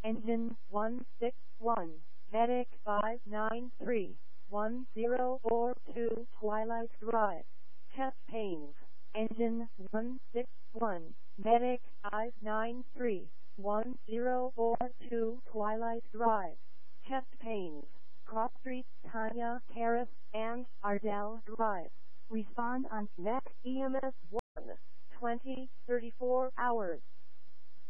Engine 161, Medic 593-1042 Twilight Drive. Chest pains. Engine 161, Medic 593-1042 Twilight Drive. Chest pains. Cross Street, Tanya Terrace, and Ardell Drive. Respond on NEC EMS 1, 20, 34 hours.